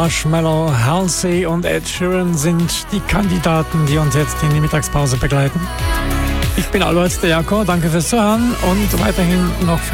Marshmallow, Halsey und Ed Sheeran sind die Kandidaten, die uns jetzt in die Mittagspause begleiten. Ich bin Albert de Jaco, danke fürs Zuhören und weiterhin noch viel